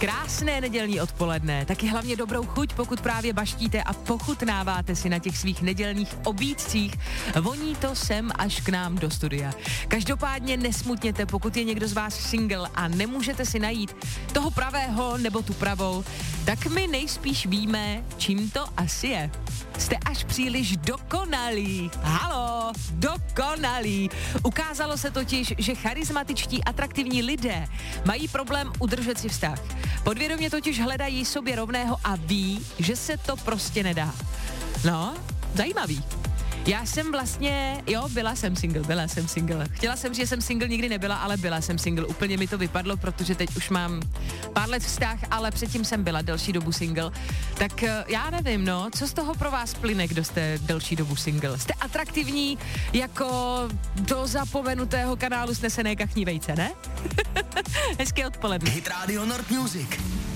Krásné nedělní odpoledne, taky hlavně dobrou chuť, pokud právě baštíte a pochutnáváte si na těch svých nedělních obídcích. Voní to sem až k nám do studia. Každopádně nesmutněte, pokud je někdo z vás single a nemůžete si najít toho pravého nebo tu pravou, tak my nejspíš víme, čím to asi je. Jste až příliš dokonalí. Halo, dokonalí. Ukázalo se totiž, že charismatičtí, atraktivní lidé mají problém udržet si vztah. Podvědomě totiž hledají sobě rovného a ví, že se to prostě nedá. No, zajímavý. Já jsem vlastně, byla jsem single. Chtěla jsem, že jsem single nikdy nebyla, ale byla jsem single. Úplně mi to vypadlo, protože teď už mám pár let vztah, ale předtím jsem byla delší dobu single. Tak já nevím, co z toho pro vás plyne, kdo jste delší dobu single? Jste atraktivní jako do zapomenutého kanálu Snesené kachní vejce, ne? Hezké odpoledne. Hit Radio Nord Music.